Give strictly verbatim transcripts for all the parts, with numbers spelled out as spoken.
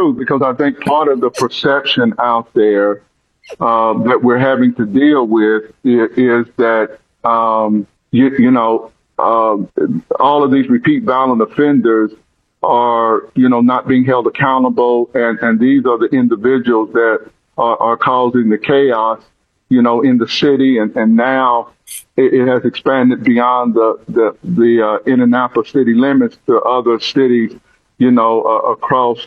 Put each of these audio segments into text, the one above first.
true, because I think part of the perception out there uh, that we're having to deal with is, is that, um, you, you know, uh, all of these repeat violent offenders are, you know, not being held accountable. And, and these are the individuals that are, are causing the chaos, you know, in the city. And, and now it, it has expanded beyond the, the, the uh, Indianapolis city limits to other cities, you know, uh, across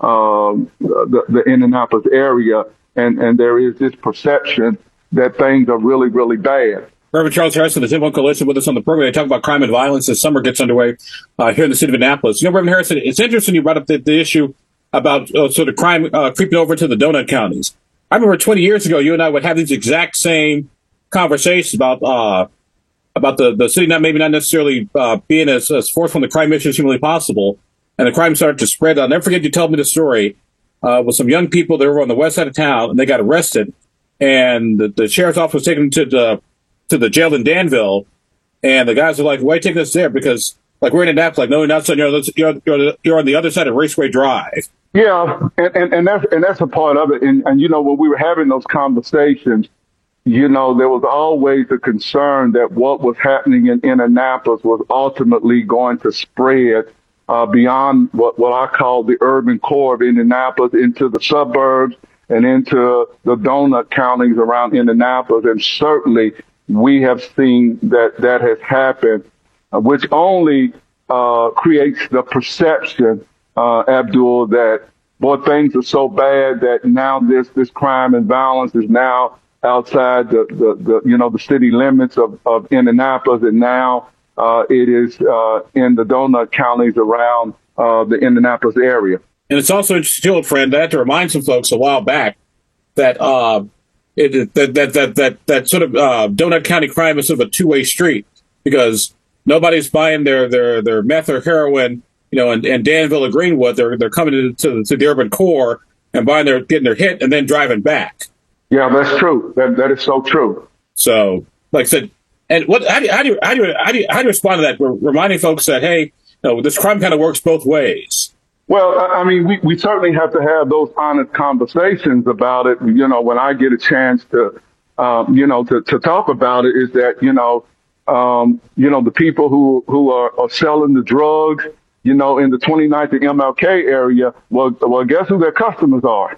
um, the, the Indianapolis area. And, and there is this perception that things are really, really bad. Reverend Charles Harrison, the ten point Coalition, with us on the program. They talk about crime and violence as summer gets underway uh, here in the city of Indianapolis. You know, Reverend Harrison, it's interesting you brought up the, the issue about uh, sort of crime uh, creeping over to the donut counties. I remember twenty years ago, you and I would have these exact same conversations about uh, about the, the city not maybe not necessarily uh, being as, as forceful on the crime issue as humanly possible, and the crime started to spread. I'll never forget you told me the story uh, with some young people that were on the west side of town, and they got arrested, and the, the sheriff's office was taken to the to the jail in Danville, and the guys are like, why are you taking us there? Because, like, we're in Indianapolis. Like, no, you're not, you're, you're, you're, you're on the other side of Raceway Drive. Yeah, and, and, and that's and that's a part of it. And, and, you know, when we were having those conversations, you know, there was always a concern that what was happening in Indianapolis was ultimately going to spread uh, beyond what, what I call the urban core of Indianapolis into the suburbs and into the donut counties around Indianapolis. And certainly we have seen that that has happened, uh, which only uh, creates the perception, uh, Abdul, that, boy, things are so bad that now this, this crime and violence is now outside the, the, the you know, the city limits of, of Indianapolis, and now uh, it is uh, in the donut counties around uh, the Indianapolis area. And it's also interesting, too, friend, I had to remind some folks a while back that uh, it, that, that that that that sort of uh, donut county crime is sort of a two-way street, because nobody's buying their their their meth or heroin, you know, in, in Danville or Greenwood. They're they're coming into to the urban core and buying their getting their hit and then driving back. Yeah, that's true. That that is so true. So, like I said, and what how do you how do you how do you how do you, how do you respond to that? We're reminding folks that, hey, you know, this crime kind of works both ways. Well, I mean, we, we certainly have to have those honest conversations about it. You know, when I get a chance to, um, you know, to, to talk about it, is that, you know, um, you know, the people who, who are, are selling the drugs, you know, in the twenty-ninth and M L K area, well, well, guess who their customers are?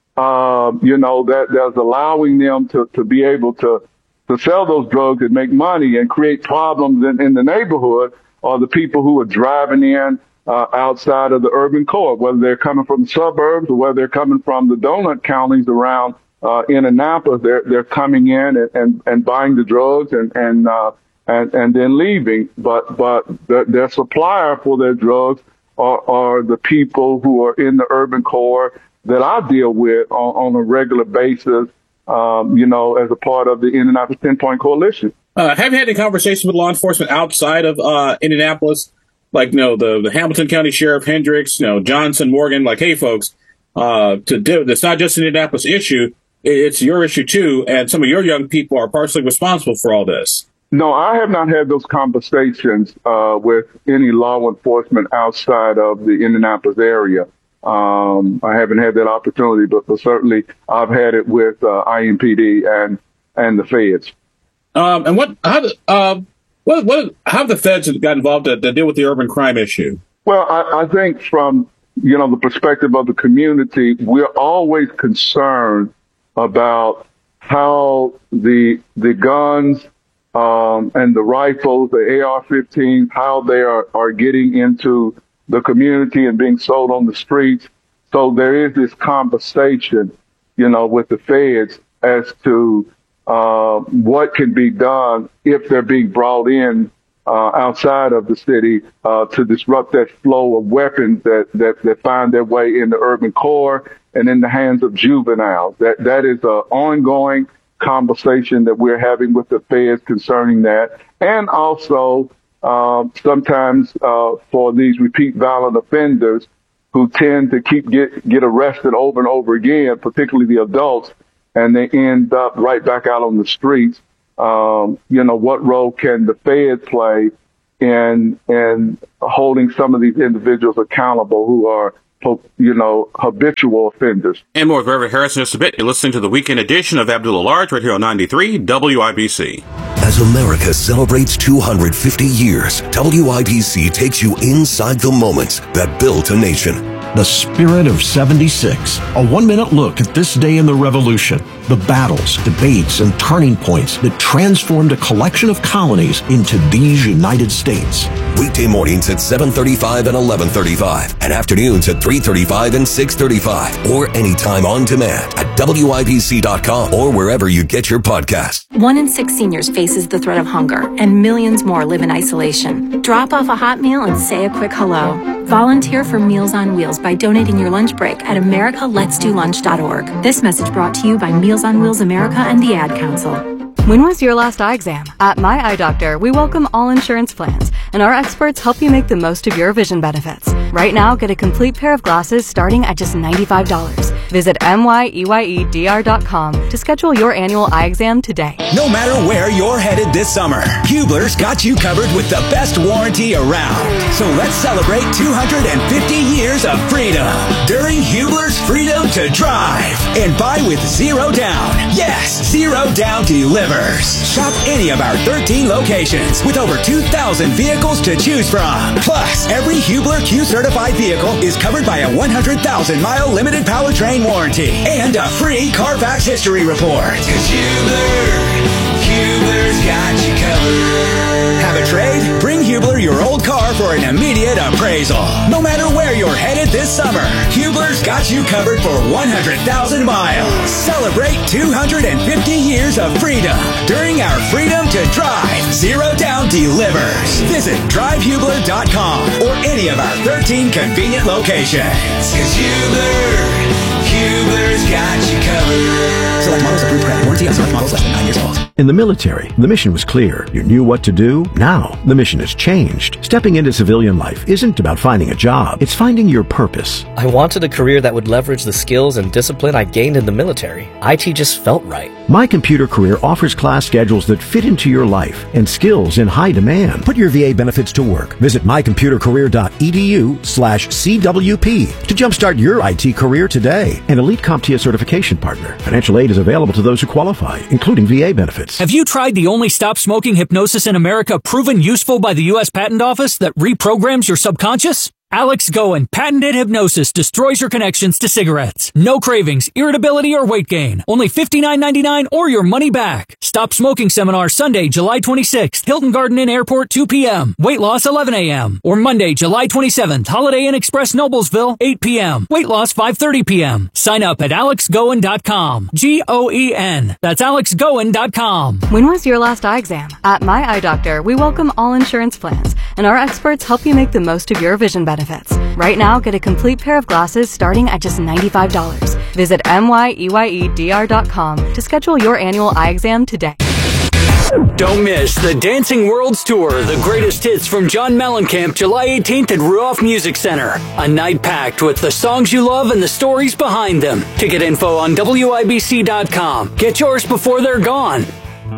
Um, you know, that that's allowing them to, to be able to, to sell those drugs and make money and create problems in, in the neighborhood are the people who are driving in Uh, outside of the urban core, whether they're coming from the suburbs or whether they're coming from the donut counties around uh, Indianapolis. They're they're coming in and, and, and buying the drugs and and uh, and and then leaving. But but the, their supplier for their drugs are, are the people who are in the urban core that I deal with on, on a regular basis. Um, you know, as a part of the Indianapolis ten point Coalition. Uh, have you had any conversations with law enforcement outside of uh, Indianapolis? Like, you know, the, the Hamilton County Sheriff Hendricks, you know, Johnson, Morgan, like, hey, folks, uh, to do, it's not just an Indianapolis issue. It's your issue, too. And some of your young people are partially responsible for all this. No, I have not had those conversations uh, with any law enforcement outside of the Indianapolis area. Um, I haven't had that opportunity, but, but certainly I've had it with uh, I M P D and and the feds. Um, and what, how, uh, What, what, how have the feds got involved to, to deal with the urban crime issue? Well, I, I think from, you know, the perspective of the community, we're always concerned about how the the guns um, and the rifles, the A R fifteens, how they are, are getting into the community and being sold on the streets. So there is this conversation, you know, with the feds as to Uh, what can be done if they're being brought in uh, outside of the city uh, to disrupt that flow of weapons that, that, that find their way in the urban core and in the hands of juveniles. That that is an ongoing conversation that we're having with the feds concerning that. And also uh, sometimes uh, for these repeat violent offenders who tend to keep get, get arrested over and over again, particularly the adults, and they end up right back out on the streets. Um, you know, what role can the Fed play in in holding some of these individuals accountable who are you know, habitual offenders. And more with Reverend Harrison in just a bit. You're listening to the weekend edition of Abdul Large right here on ninety-three W I B C. As America celebrates two hundred fifty years, W I B C takes you inside the moments that built a nation. The Spirit of seventy-six, a one-minute look at this day in the Revolution, the battles, debates, and turning points that transformed a collection of colonies into these United States. Weekday mornings at seven thirty-five and eleven thirty-five, and afternoons at three thirty-five and six thirty-five, or anytime on demand at W I B C dot com or wherever you get your podcasts. One in six seniors faces the threat of hunger, and millions more live in isolation. Drop off a hot meal and say a quick hello. Volunteer for Meals on Wheels by donating your lunch break at america lets do lunch dot org. This message brought to you by Meals on Wheels America and the Ad Council. When was your last eye exam? At My Eye Doctor, we welcome all insurance plans, and our experts help you make the most of your vision benefits. Right now, get a complete pair of glasses starting at just ninety-five dollars. Visit M Y E Y E D R dot com to schedule your annual eye exam today. No matter where you're headed this summer, Hubler's got you covered with the best warranty around. So let's celebrate two hundred fifty years of freedom during Hubler's Freedom to Drive. And buy with zero down. Yes, zero down delivers. Shop any of our thirteen locations with over two thousand vehicles to choose from. Plus, every Hubler Q-certified vehicle is covered by a one hundred thousand mile limited powertrain warranty and a free Carfax history report. 'Cause Hubler, Hubler's got you covered. Have a trade? Bring Hubler your old car for an immediate appraisal. No matter where you're headed this summer, Hubler's got you covered for one hundred thousand miles. Celebrate two hundred fifty years of freedom during our Freedom to Drive Zero Down Delivers. Visit drive hubler dot com or any of our thirteen convenient locations. 'Cause Hubler, Hubler's got you covered. Select models approved credit. Warranty on select models less than nine years old. In the military, the mission was clear. You knew what to do. Now, the mission has changed. Stepping into civilian life isn't about finding a job. It's finding your purpose. I wanted a career that would leverage the skills and discipline I gained in the military. I T just felt right. My Computer Career offers class schedules that fit into your life and skills in high demand. Put your V A benefits to work. Visit my computer career dot e d u slash C W P to jumpstart your I T career today. An Elite CompTIA certification partner. Financial aid is available to those who qualify, including V A benefits. Have you tried the only stop smoking hypnosis in America proven useful by the U S Patent Office that reprograms your subconscious? Alex Goen patented hypnosis destroys your connections to cigarettes. No cravings, irritability, or weight gain. Only fifty-nine ninety-nine or your money back. Stop Smoking Seminar Sunday, July twenty-sixth, Hilton Garden Inn Airport, two p.m. Weight loss, eleven a.m. Or Monday, July twenty-seventh, Holiday Inn Express, Noblesville, eight p.m. Weight loss, five thirty p.m. Sign up at alex goen dot com. G O E N. That's alex goen dot com. When was your last eye exam? At My Eye Doctor, we welcome all insurance plans, and our experts help you make the most of your vision benefits. Right now, get a complete pair of glasses starting at just ninety-five dollars. Visit M Y E Y E D R dot com to schedule your annual eye exam today. Don't miss the Dancing Worlds Tour, the greatest hits from John Mellencamp, July eighteenth at Ruoff Music Center. A night packed with the songs you love and the stories behind them. Ticket info on W I B C dot com. Get yours before they're gone.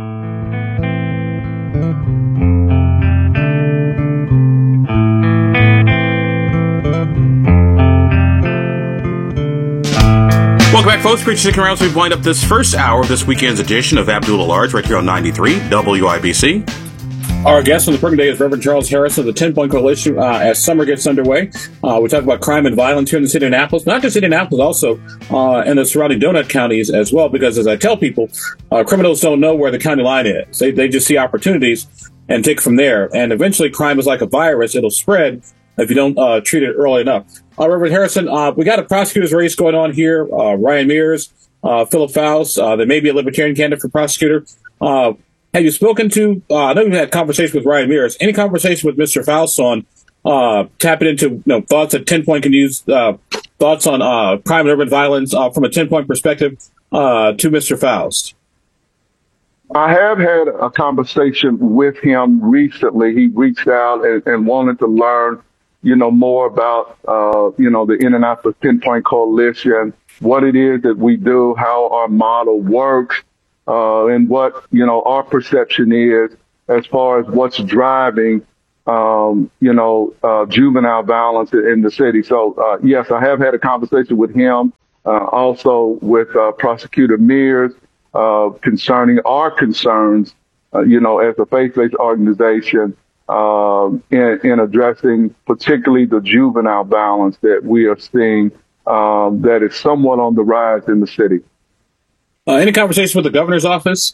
Welcome back, folks. Appreciate you sticking around as we wind up this first hour of this weekend's edition of Abdul Large right here on ninety-three W I B C. Our guest on the program today is Reverend Charles Harris of the Ten Point Coalition. Uh, as summer gets underway, uh, we talk about crime and violence here in the city of Annapolis. Not just Indianapolis, also uh, in the surrounding donut counties as well, because as I tell people, uh, criminals don't know where the county line is. They, they just see opportunities and take from there. And eventually crime is like a virus. It'll spread if you don't uh, treat it early enough. Uh, Reverend Harrison, uh, we got a prosecutor's race going on here. Uh, Ryan Mears, uh, Philip Faust, uh, there may be a libertarian candidate for prosecutor. Uh, have you spoken to, uh, I know you've had conversation with Ryan Mears, any conversation with Mister Faust on uh, tapping into you know, thoughts that ten Point can use, uh, thoughts on uh, crime and urban violence uh, from a ten Point perspective uh, to Mister Faust? I have had a conversation with him recently. He reached out and, and wanted to learn you know, more about, uh, you know, the Indianapolis ten Point Coalition, what it is that we do, how our model works, uh, and what, you know, our perception is as far as what's driving, um, you know, uh, juvenile violence in the city. So, uh, yes, I have had a conversation with him, uh, also with uh, Prosecutor Mears uh, concerning our concerns, uh, you know, as a faith-based organization uh, in, in addressing particularly the juvenile violence that we are seeing um, that is somewhat on the rise in the city. Uh, any conversation with the governor's office?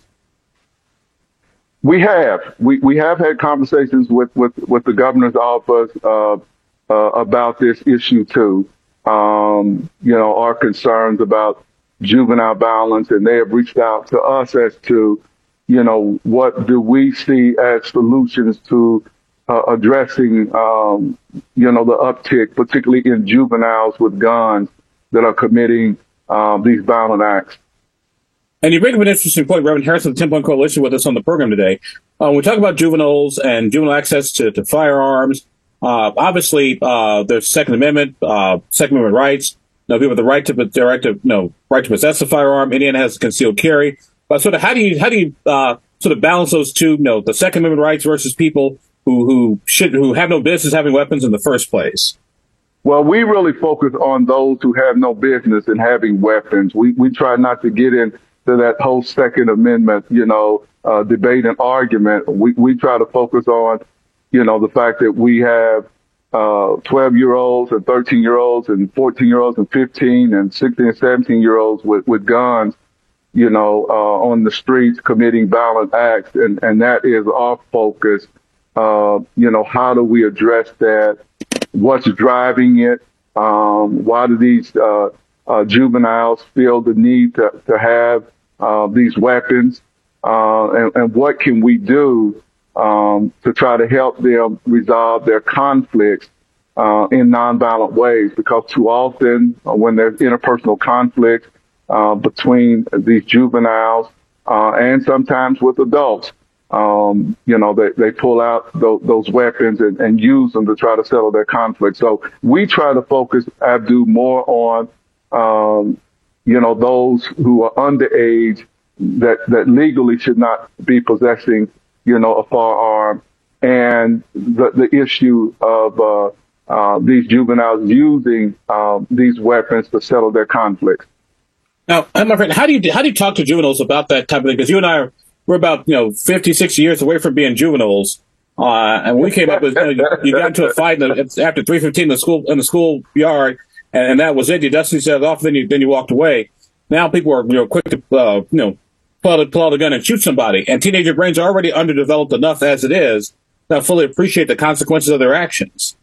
We have. We, we have had conversations with, with, with the governor's office uh, uh, about this issue, too. Um, you know, our concerns about juvenile violence, and they have reached out to us as to, you know, what do we see as solutions to uh, addressing, um, you know, the uptick, particularly in juveniles with guns that are committing uh, these violent acts. And you bring up an interesting point, Reverend Harrison of the Ten Point Coalition, with us on the program today. Uh, when we talk about juveniles and juvenile access to, to firearms, uh, obviously uh, there's Second Amendment, uh, Second Amendment rights. You know, people have the right to, the right to, you know, right to possess a firearm. Indiana has concealed carry. But sort of, how do you, how do you uh, sort of balance those two? You know, the Second Amendment rights versus people who who should who have no business having weapons in the first place? Well, we really focus on those who have no business in having weapons. We we try not to get in. to that whole Second Amendment, you know, uh, debate and argument. We, we try to focus on, you know, the fact that we have uh, twelve-year-olds and thirteen-year-olds and fourteen-year-olds and fifteen and sixteen and seventeen-year-olds with, with guns, you know, uh, on the streets committing violent acts. And, and that is our focus. Uh, you know, how do we address that? What's driving it? Um, why do these uh, uh, juveniles feel the need to, to have Uh, these weapons, uh, and, and what can we do um, to try to help them resolve their conflicts uh, in nonviolent ways? Because too often, uh, when there's interpersonal conflict uh, between these juveniles uh, and sometimes with adults, um, you know, they, they pull out th- those weapons and, and use them to try to settle their conflict. So we try to focus, Abdu, more on um, you know, those who are underage that, that legally should not be possessing, you know, a firearm, and the, the issue of uh, uh, these juveniles using uh, these weapons to settle their conflicts. Now, my friend, how do you how do you talk to juveniles about that type of thing? Because you and I are we're about you know fifty, sixty years away from being juveniles, uh, and when we came up with you, know, you got into a fight in the, after three fifteen in the school in the school yard. And that was it. You dusted yourself off, then you then you walked away. Now people are you know quick to uh, you know pull out, pull out a gun and shoot somebody. And teenager brains are already underdeveloped enough as it is to fully appreciate the consequences of their actions.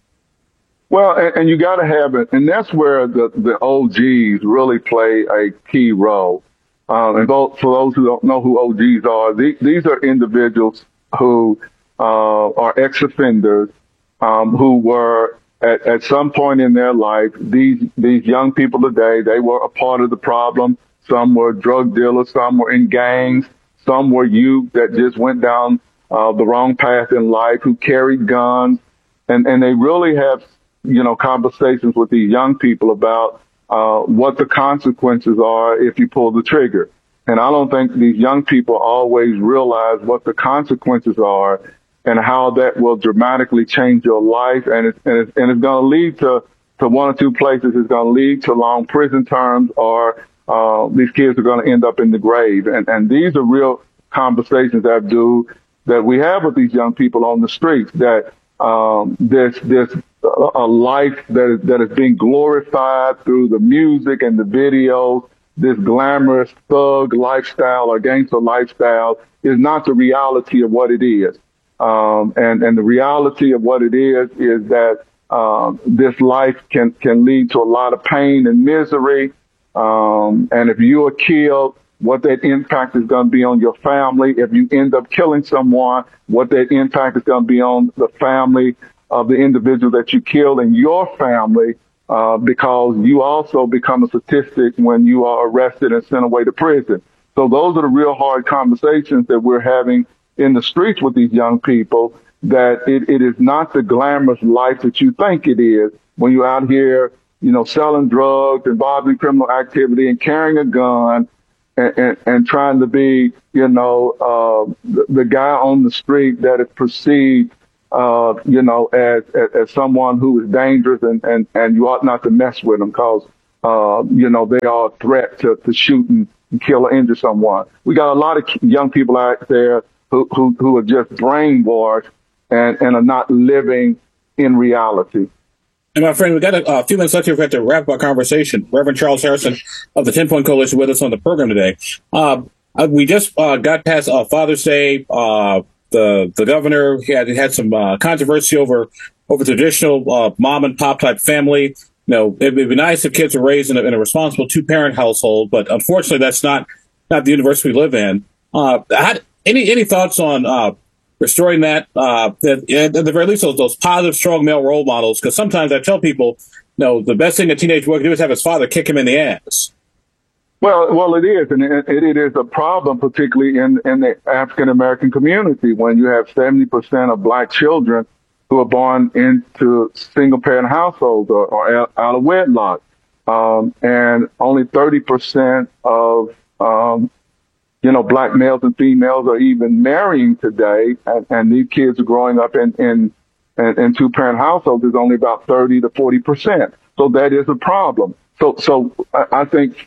Well, and, and you got to have it, and that's where the the O Gs really play a key role. Um, and both, for those who don't know who O Gs are, these, these are individuals who uh, are ex-offenders um, who were. At, at some point in their life, these these young people today, they were a part of the problem. Some were drug dealers, some were in gangs, some were youth that just went down uh, the wrong path in life, who carried guns, and and they really have you know conversations with these young people about uh, what the consequences are if you pull the trigger. And I don't think these young people always realize what the consequences are and how that will dramatically change your life. And it's, and it's, and it's going to lead to, to one or two places. It's going to lead to long prison terms, or uh, these kids are going to end up in the grave. And, and these are real conversations that do that we have with these young people on the streets, that um, there's, there's a life that is, that is being glorified through the music and the videos. This glamorous thug lifestyle or gangster lifestyle is not the reality of what it is. Um, and, and the reality of what it is, is that, um, this life can, can lead to a lot of pain and misery. Um, and if you are killed, what that impact is going to be on your family. If you end up killing someone, what that impact is going to be on the family of the individual that you killed and your family, uh, because you also become a statistic when you are arrested and sent away to prison. So those are the real hard conversations that we're having in the streets with these young people, that it, it is not the glamorous life that you think it is when you're out here, you know, selling drugs, involved in criminal activity and carrying a gun and, and, and trying to be, you know, uh, the, the guy on the street that is perceived uh, you know, as, as, as someone who is dangerous and, and, and you ought not to mess with them because, uh, you know, they are a threat to, to shoot and kill or injure someone. We got a lot of young people out there who, who, who are just brainwashed and, and are not living in reality. And my friend, we got a, a few minutes left here. We have to wrap up our conversation. Reverend Charles Harrison of the Ten Point Coalition with us on the program today. Uh, we just uh, got past uh, Father's Day. Uh, the the governor had had some uh, controversy over over traditional uh, mom and pop type family. You know, it would be nice if kids were raised in a, in a responsible two parent household, but unfortunately, that's not not the universe we live in. Uh, had, any any thoughts on uh, restoring that, uh, that, at the very least, those, those positive, strong male role models? Because sometimes I tell people, you know, the best thing a teenage boy can do is have his father kick him in the ass. Well, well, it is, and it, it is a problem, particularly in, in the African American community, when you have seventy percent of black children who are born into single parent households or, or out of wedlock, um, and only thirty percent of um, you know, black males and females are even marrying today, and, and these kids are growing up in, in, in, in two-parent households is only about thirty to forty percent. So that is a problem. So, so I think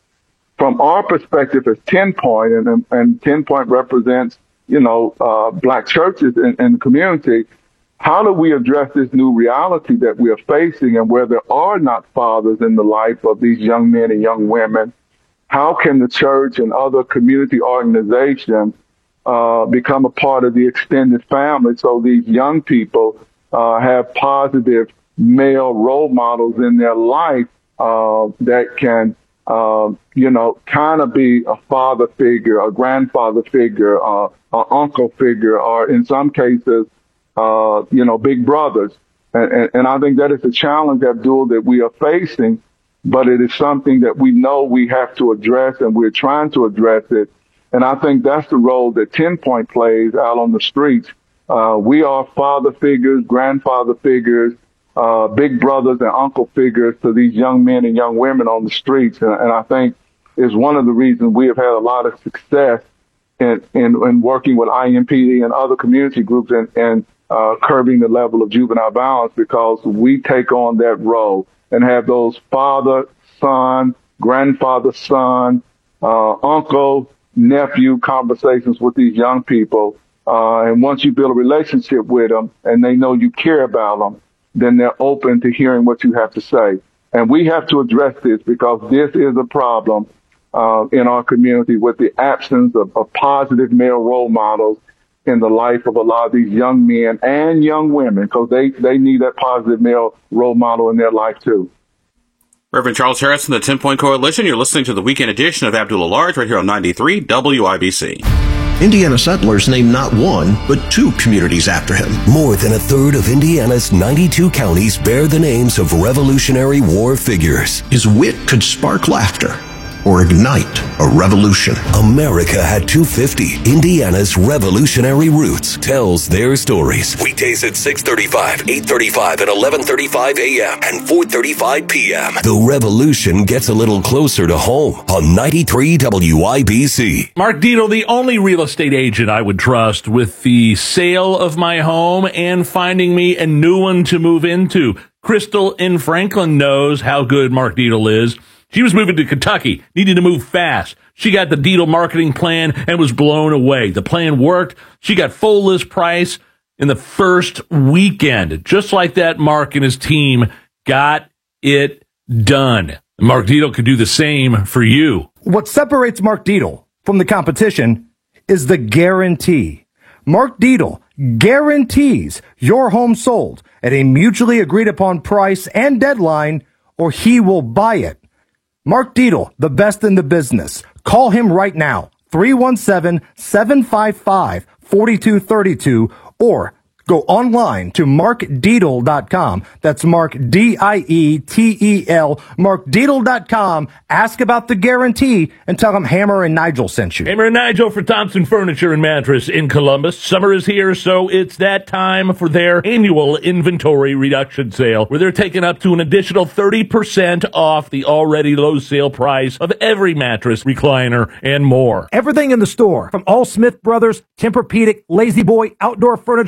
from our perspective as Ten Point, and, and Ten Point represents, you know, uh, black churches in, in the community, how do we address this new reality that we are facing and where there are not fathers in the life of these young men and young women? How can the church and other community organizations uh, become a part of the extended family so these young people uh, have positive male role models in their life uh, that can, uh, you know, kind of be a father figure, a grandfather figure, uh, an uncle figure, or in some cases, uh, you know, big brothers. And, and, and I think that is a challenge, Abdul, that we are facing. But it is something that we know we have to address, and we're trying to address it. And I think that's the role that Ten Point plays out on the streets. Uh, we are father figures, grandfather figures, uh, big brothers and uncle figures to these young men and young women on the streets. And, and I think is one of the reasons we have had a lot of success in, in, in working with I M P D and other community groups and, and uh, curbing the level of juvenile violence, because we take on that role and have those father, son, grandfather, son, uh, uncle, nephew conversations with these young people. Uh, and once you build a relationship with them and they know you care about them, then they're open to hearing what you have to say. And we have to address this because this is a problem uh, in our community with the absence of, of positive male role models in the life of a lot of these young men and young women, because they, they need that positive male role model in their life too. Reverend Charles Harrison, the Ten Point Coalition. You're listening to the weekend edition of Abdullah Large right here on ninety-three W I B C. Indiana settlers named not one, but two communities after him. More than a third of Indiana's ninety-two counties bear the names of Revolutionary War figures. His wit could spark laughter or ignite a revolution. America had two fifty. Indiana's revolutionary roots tells their stories. Weekdays at six thirty-five, eight thirty-five, and eleven thirty-five a.m. and four thirty-five p.m. The revolution gets a little closer to home on ninety-three W I B C. Mark Dietel, the only real estate agent I would trust with the sale of my home and finding me a new one to move into. Crystal in Franklin knows how good Mark Dietel is. She was moving to Kentucky, needed to move fast. She got the Dietel marketing plan and was blown away. The plan worked. She got full list price in the first weekend. Just like that, Mark and his team got it done. Mark Dietel could do the same for you. What separates Mark Dietel from the competition is the guarantee. Mark Dietel guarantees your home sold at a mutually agreed upon price and deadline, or he will buy it. Mark Dietel, the best in the business. Call him right now, three one seven, seven five five, four two three two, or go online to mark dietel dot com. That's Mark, D I E T E L, mark dietel dot com. Ask about the guarantee and tell them Hammer and Nigel sent you. Hammer and Nigel for Thompson Furniture and Mattress in Columbus. Summer is here, so it's that time for their annual inventory reduction sale, where they're taking up to an additional thirty percent off the already low sale price of every mattress, recliner, and more. Everything in the store, from all Smith Brothers, Tempur-Pedic, Lazy Boy, outdoor furniture, and more.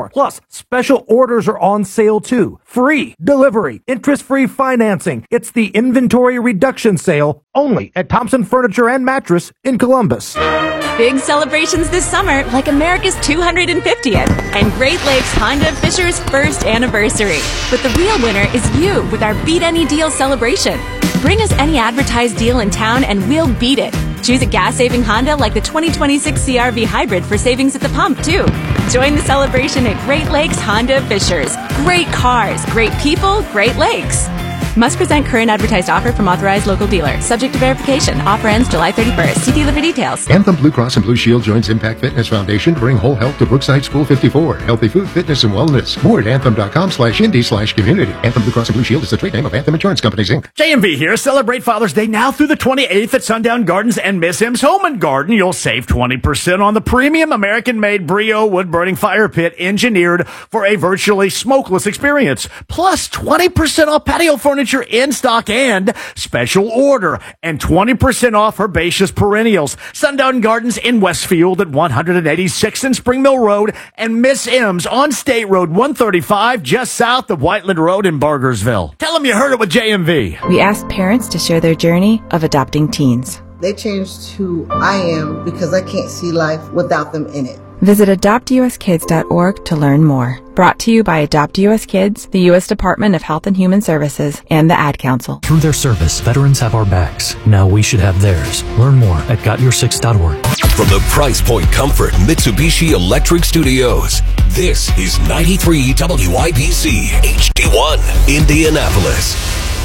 more. Plus, special orders are on sale too. Free delivery, interest-free financing. It's the inventory reduction sale only at Thompson Furniture and Mattress in Columbus. Big celebrations this summer, like America's two hundred fiftieth and Great Lakes Honda Fisher's first anniversary. But the real winner is you with our Beat Any Deal celebration. Bring us any advertised deal in town and we'll beat it. Choose a gas-saving Honda like the twenty twenty-six C R V Hybrid for savings at the pump, too. Join the celebration at Great Lakes Honda Fishers. Great cars, great people, Great Lakes. Must present current advertised offer from authorized local dealer. Subject to verification. Offer ends July thirty-first. See dealer for details. Anthem Blue Cross and Blue Shield joins Impact Fitness Foundation to bring whole health to Brookside School fifty-four. Healthy food, fitness, and wellness. More at anthem.com slash indie slash community. Anthem Blue Cross and Blue Shield is the trade name of Anthem Insurance Companies, Incorporated. J M V here. Celebrate Father's Day now through the twenty-eighth at Sundown Gardens and Miss M's Home and Garden. You'll save twenty percent on the premium American-made Brio wood-burning fire pit engineered for a virtually smokeless experience. Plus twenty percent off patio furniture in stock and special order, and twenty percent off herbaceous perennials. Sundown Gardens in Westfield at one eighty-sixth and Spring Mill Road, and Miss M's on State Road one thirty-five, just south of Whiteland Road in Burgersville. Tell them you heard it with J M V. We asked parents to share their journey of adopting teens. They changed who I am because I can't see life without them in it. Visit adopt u s kids dot org to learn more. Brought to you by Adopt U S Kids, the U S Department of Health and Human Services, and the Ad Council. Through their service, veterans have our backs. Now we should have theirs. Learn more at got your six dot org. From the Price Point Comfort Mitsubishi Electric Studios, this is ninety-three W I B C H D one, Indianapolis.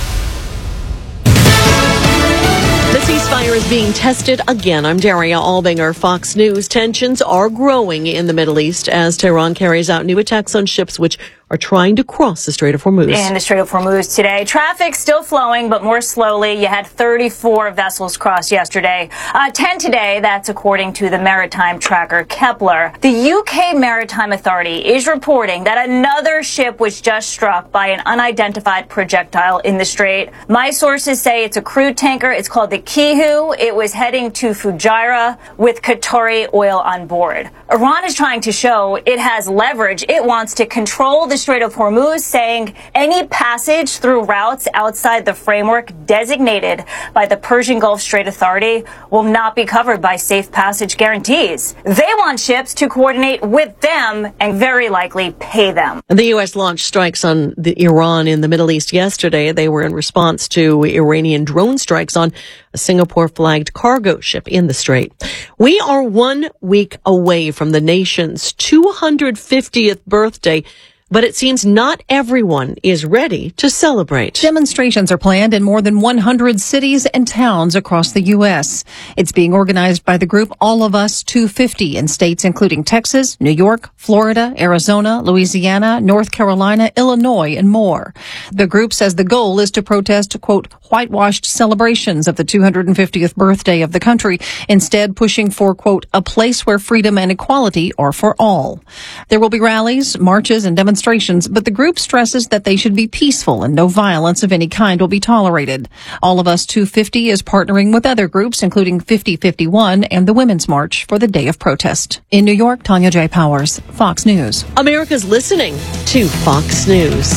The ceasefire is being tested again. I'm Daria Albinger, Fox News. Tensions are growing in the Middle East as Tehran carries out new attacks on ships which are trying to cross the Strait of Hormuz. In the Strait of Hormuz today, traffic still flowing, but more slowly. You had thirty-four vessels cross yesterday. Uh, ten today, that's according to the maritime tracker Kepler. The U K Maritime Authority is reporting that another ship was just struck by an unidentified projectile in the strait. My sources say it's a crude tanker. It's called the Kihu. It was heading to Fujairah with Qatari oil on board. Iran is trying to show it has leverage. It wants to control the Strait of Hormuz, saying any passage through routes outside the framework designated by the Persian Gulf Strait Authority will not be covered by safe passage guarantees. They want ships to coordinate with them and very likely pay them. The U S launched strikes on the Iran in the Middle East yesterday. They were in response to Iranian drone strikes on a Singapore-flagged cargo ship in the strait. We are one week away from the nation's two hundred fiftieth birthday, but it seems not everyone is ready to celebrate. Demonstrations are planned in more than one hundred cities and towns across the U S. It's being organized by the group All of Us two fifty in states including Texas, New York, Florida, Arizona, Louisiana, North Carolina, Illinois, and more. The group says the goal is to protest, quote, whitewashed celebrations of the two hundred fiftieth birthday of the country, instead pushing for, quote, a place where freedom and equality are for all. There will be rallies, marches, and demonstrations Demonstrations, but the group stresses that they should be peaceful and no violence of any kind will be tolerated. All of Us two fifty is partnering with other groups, including fifty fifty-one and the Women's March for the day of protest. In New York, Tanya J. Powers, Fox News. America's listening to Fox News.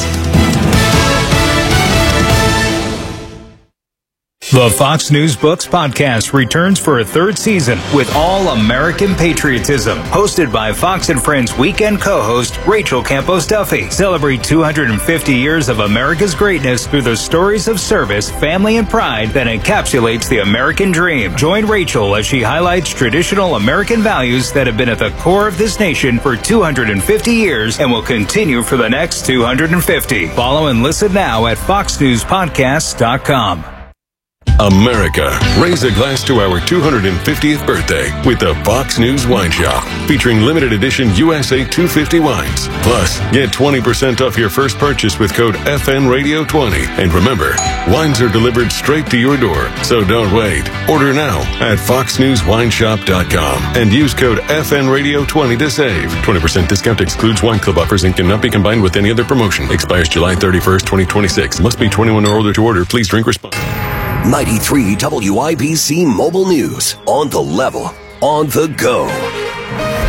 The Fox News Books podcast returns for a third season with All American Patriotism, hosted by Fox and Friends weekend co-host Rachel Campos Duffy. Celebrate two hundred fifty years of America's greatness through the stories of service, family, and pride that encapsulates the American dream. Join Rachel as she highlights traditional American values that have been at the core of this nation for two hundred fifty years and will continue for the next two hundred fifty. Follow and listen now at fox news podcasts dot com. America, raise a glass to our two hundred fiftieth birthday with the Fox News Wine Shop, featuring limited edition U S A two fifty wines. Plus, get twenty percent off your first purchase with code F N Radio twenty. And remember, wines are delivered straight to your door, so don't wait. Order now at fox news wine shop dot com and use code F N Radio twenty to save. twenty percent discount excludes wine club offers and cannot be combined with any other promotion. Expires July thirty-first, twenty twenty-six. Must be twenty-one or older to order. Please drink responsibly. ninety-three W I B C Mobile News. On the level, on the go.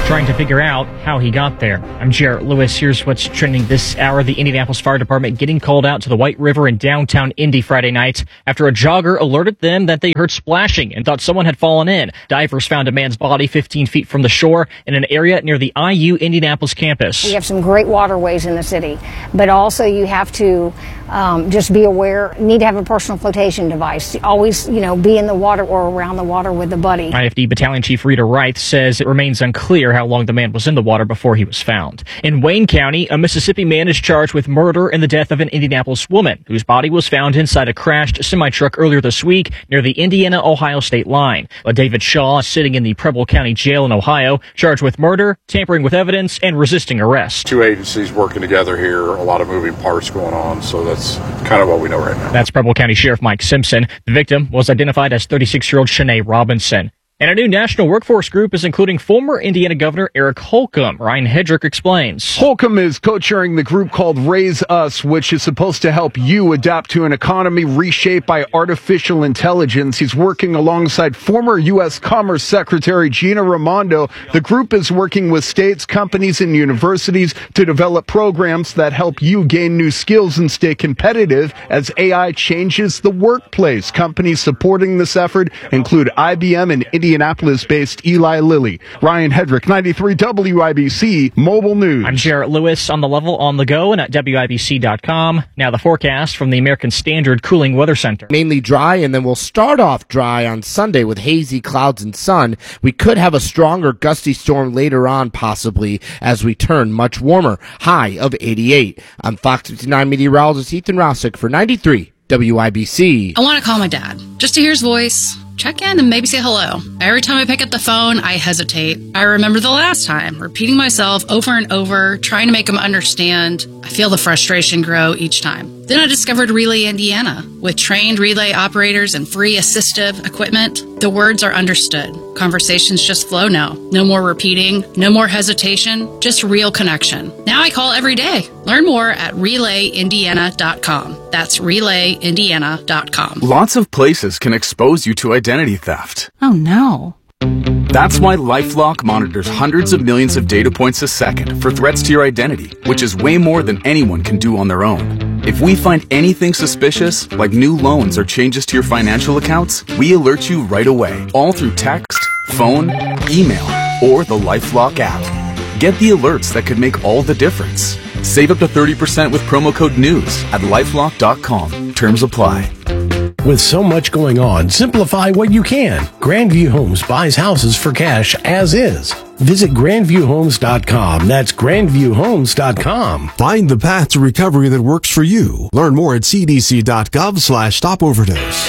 trying to figure out how he got there. I'm Jarrett Lewis. Here's what's trending this hour. The Indianapolis Fire Department getting called out to the White River in downtown Indy Friday night after a jogger alerted them that they heard splashing and thought someone had fallen in. Divers found a man's body fifteen feet from the shore in an area near the I U Indianapolis campus. We have some great waterways in the city, but also you have to um, just be aware, need to have a personal flotation device. Always, you know, be in the water or around the water with a buddy. I F D Battalion Chief Rita Wright says it remains unclear how long the man was in the water before he was found. In Wayne County, a Mississippi man is charged with murder in the death of an Indianapolis woman whose body was found inside a crashed semi-truck earlier this week near the Indiana-Ohio state line. But David Shaw is sitting in the Preble County Jail in Ohio, charged with murder, tampering with evidence, and resisting arrest. Two agencies working together here, a lot of moving parts going on, so that's kind of what we know right now. That's Preble County Sheriff Mike Simpson. The victim was identified as thirty-six-year-old Shanae Robinson. And a new national workforce group is including former Indiana Governor Eric Holcomb. Ryan Hedrick explains. Holcomb is co-chairing the group called Raise Us, which is supposed to help you adapt to an economy reshaped by artificial intelligence. He's working alongside former U S Commerce Secretary Gina Raimondo. The group is working with states, companies, and universities to develop programs that help you gain new skills and stay competitive as A I changes the workplace. Companies supporting this effort include I B M and Indianapolis-based Eli Lilly. Ryan Hedrick, ninety-three W I B C Mobile News. I'm Jarrett Lewis on the level, on the go, and at W I B C dot com. Now the forecast from the American Standard Cooling Weather Center. Mainly dry, and then we'll start off dry on Sunday with hazy clouds and sun. We could have a stronger gusty storm later on, possibly, as we turn much warmer. High of eighty-eight. I'm Fox fifty-nine meteorologist Ethan Rousick for ninety-three W I B C. I want to call my dad, just to hear his voice, check in, and maybe say hello. Every time I pick up the phone, I hesitate. I remember the last time, repeating myself over and over, trying to make him understand. I feel the frustration grow each time. Then I discovered Relay Indiana. With trained relay operators and free assistive equipment, the words are understood. Conversations just flow now. No more repeating, no more hesitation, just real connection. Now I call every day. Learn more at relay indiana dot com. That's relay indiana dot com. Lots of places can expose you to identity theft. Oh no. That's why LifeLock monitors hundreds of millions of data points a second for threats to your identity, which is way more than anyone can do on their own. If we find anything suspicious, like new loans or changes to your financial accounts, we alert you right away, all through text, phone, email, or the LifeLock app. Get the alerts that could make all the difference. Save up to thirty percent with promo code NEWS at lifelock dot com. Terms apply. With so much going on, simplify what you can. Grandview Homes buys houses for cash as is. Visit grandview homes dot com. That's grandview homes dot com. Find the path to recovery that works for you. Learn more at c d c dot gov slash stop overdose.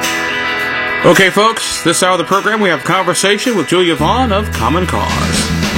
Okay, folks, this hour of the program, we have conversation with Julia Vaughn of Common Cause.